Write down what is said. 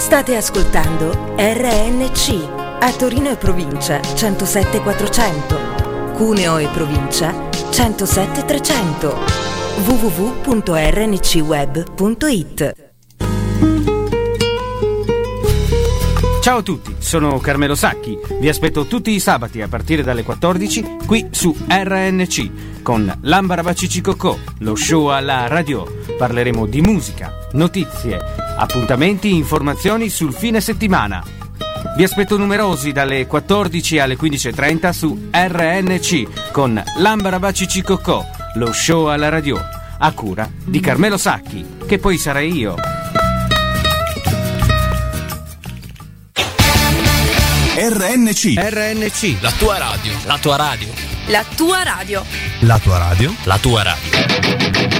State ascoltando RNC a Torino e provincia 107 400, Cuneo e provincia 107 300, www.rncweb.it. Ciao a tutti, sono Carmelo Sacchi. Vi aspetto tutti i sabati a partire dalle 14 qui su RNC con L'Ambarabaccicicocò, lo show alla radio. Parleremo di musica, notizie, appuntamenti, informazioni sul fine settimana. Vi aspetto numerosi dalle 14 alle 15.30 su RNC con L'Ambarabaccicicocò, lo show alla radio, a cura di Carmelo Sacchi, che poi sarei io. RNC, la tua radio. La tua radio. La tua radio. La tua radio. La tua radio.